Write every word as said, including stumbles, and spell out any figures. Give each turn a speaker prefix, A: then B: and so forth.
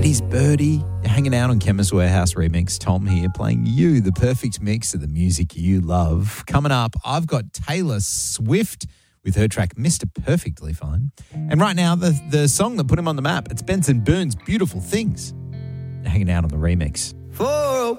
A: Eddie's Birdie. You're hanging out on Chemist Warehouse Remix. Tom here playing you the perfect mix of the music you love. Coming up, I've got Taylor Swift with her track Mister Perfectly Fine. And right now, the, the song that put him on the map, it's Benson Boone's Beautiful Things. You're hanging out on the remix.
B: For